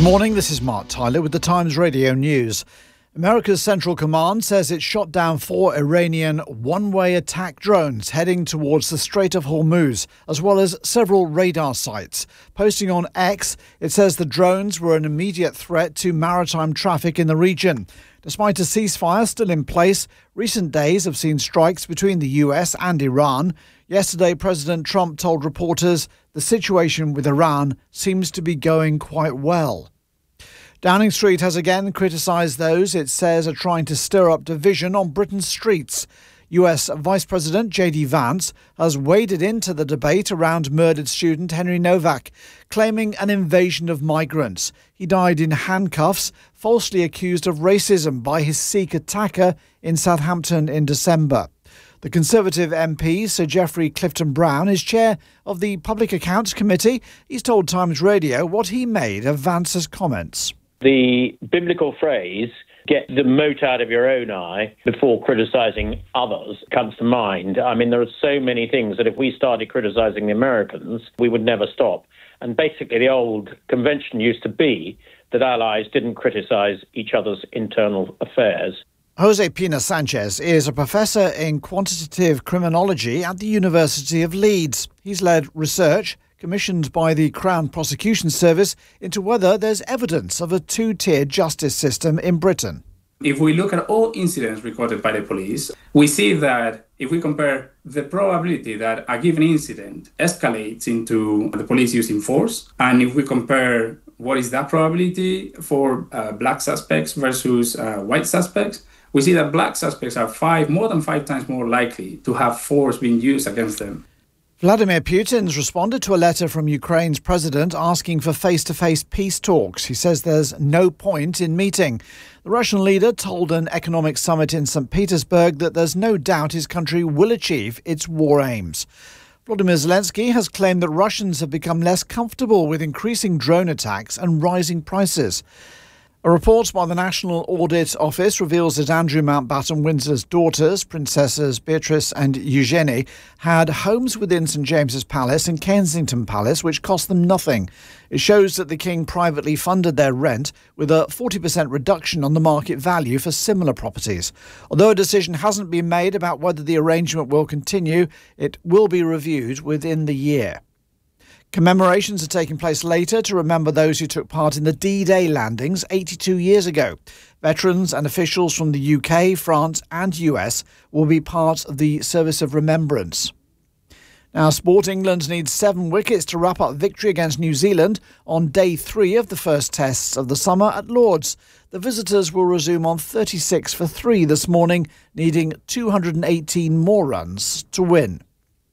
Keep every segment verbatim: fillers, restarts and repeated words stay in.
morning, this is Mark Tyler with the Times Radio News. America's Central Command says it shot down four Iranian one-way attack drones heading towards the Strait of Hormuz, as well as several radar sites. Posting on X, it says the drones were an immediate threat to maritime traffic in the region. Despite a ceasefire still in place, recent days have seen strikes between the U S and Iran. Yesterday, President Trump told reporters the situation with Iran seems to be going quite well. Downing Street has again criticised those it says are trying to stir up division on Britain's streets. U S Vice President J D Vance has waded into the debate around murdered student Henry Novak, claiming an invasion of migrants. He died in handcuffs, falsely accused of racism by his Sikh attacker in Southampton in December. The Conservative M P, Sir Geoffrey Clifton Brown, is chair of the Public Accounts Committee. He's told Times Radio what he made of Vance's comments. The biblical phrase, get the mote out of your own eye before criticising others, comes to mind. I mean, there are so many things that if we started criticising the Americans, we would never stop. And basically the old convention used to be that allies didn't criticise each other's internal affairs. Jose Pina Sanchez is a professor in quantitative criminology at the University of Leeds. He's led research commissioned by the Crown Prosecution Service into whether there's evidence of a two-tier justice system in Britain. If we look at all incidents recorded by the police, we see that if we compare the probability that a given incident escalates into the police using force, and if we compare what is that probability for uh, black suspects versus uh, white suspects, we see that black suspects are five, more than five times more likely to have force being used against them. Vladimir Putin's responded to a letter from Ukraine's president asking for face-to-face peace talks. He says there's no point in meeting. The Russian leader told an economic summit in Saint Petersburg that there's no doubt his country will achieve its war aims. Volodymyr Zelensky has claimed that Russians have become less comfortable with increasing drone attacks and rising prices. A report by the National Audit Office reveals that Andrew Mountbatten Windsor's daughters, Princesses Beatrice and Eugenie, had homes within St James's Palace and Kensington Palace which cost them nothing. It shows that the King privately funded their rent with a forty percent reduction on the market value for similar properties. Although a decision hasn't been made about whether the arrangement will continue, it will be reviewed within the year. Commemorations are taking place later to remember those who took part in the D-Day landings eighty-two years ago. Veterans and officials from the U K, France and U S will be part of the service of remembrance. Now, Sport England needs seven wickets to wrap up victory against New Zealand on day three of the first tests of the summer at Lord's. The visitors will resume on thirty-six for three this morning, needing two hundred eighteen more runs to win.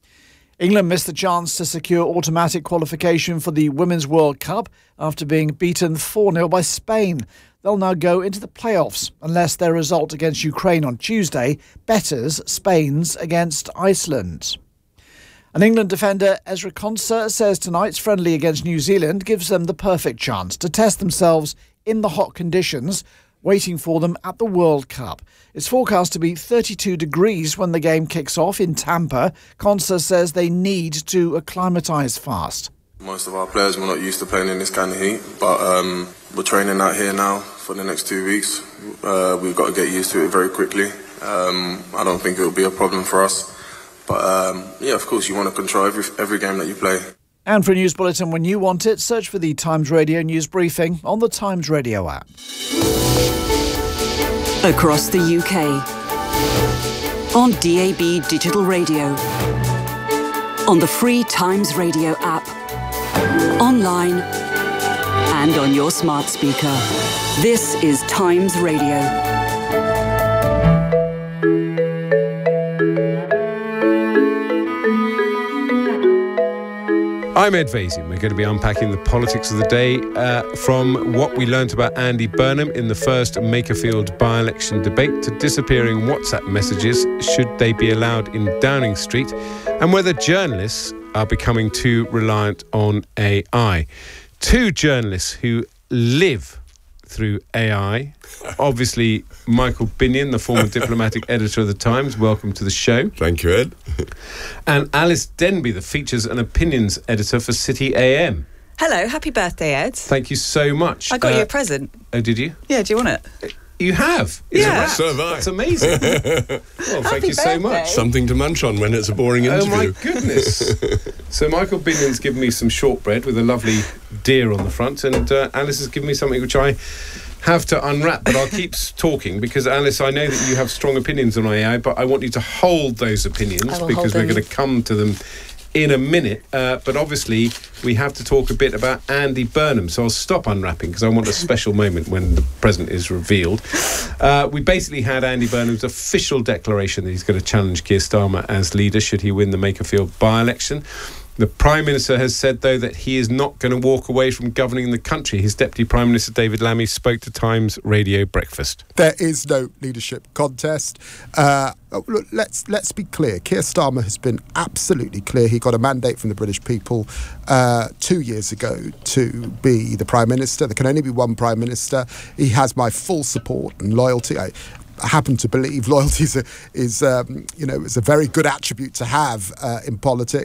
England missed the chance to secure automatic qualification for the Women's World Cup after being beaten four nil by Spain. They'll now go into the playoffs unless their result against Ukraine on Tuesday betters Spain's against Iceland. An England defender, Ezra Konsa, says tonight's friendly against New Zealand gives them the perfect chance to test themselves in the hot conditions waiting for them at the World Cup. It's forecast to be thirty-two degrees when the game kicks off in Tampa. Konsa says they need to acclimatise fast. Most of our players were not used to playing in this kind of heat, but um, we're training out here now for the next two weeks. Uh, we've got to get used to it very quickly. Um, I don't think it will be a problem for us. But um, yeah, of course, you want to control every, every game that you play. And for a news bulletin when you want it, search for the Times Radio News Briefing on the Times Radio app. Across the U K, on D A B Digital Radio, on the free Times Radio app, online and on your smart speaker. This is Times Radio. I'm Ed Vasey. We're going to be unpacking the politics of the day uh, from what we learnt about Andy Burnham in the first Makerfield by-election debate to disappearing WhatsApp messages, should they be allowed in Downing Street, and whether journalists are becoming too reliant on A I. Two journalists who live through A I. Obviously, Michael Binion, the former diplomatic editor of The Times. Welcome to the show. Thank you, Ed. And Alice Denby, the features and opinions editor for City A M. Hello, happy birthday, Ed. Thank you so much. I got uh, you a present. Oh, did you? Yeah, do you want it? You have? It's Yeah. a wrap. So have I. That's amazing. Well, thank you so birthday. much. Something to munch on when it's a boring Oh interview. my goodness. So Michael Binion's given me some shortbread with a lovely deer on the front, and uh, Alice has given me something which I have to unwrap, but I'll keep s- talking because, Alice, I know that you have strong opinions on A I, but I want you to hold those opinions I will because hold we're them. going to come to them in a minute. Uh, but obviously, we have to talk a bit about Andy Burnham, so I'll stop unwrapping because I want a special moment when the present is revealed. Uh, we basically had Andy Burnham's official declaration that he's going to challenge Keir Starmer as leader should he win the Makerfield by-election. The Prime Minister has said, though, that he is not going to walk away from governing the country. His Deputy Prime Minister, David Lammy, spoke to Times Radio Breakfast. There is no leadership contest. Uh, look, let's let's be clear. Keir Starmer has been absolutely clear. He got a mandate from the British people uh, two years ago to be the Prime Minister. There can only be one Prime Minister. He has my full support and loyalty. I, I happen to believe loyalty is, a, is um, you know, is a very good attribute to have uh, in politics.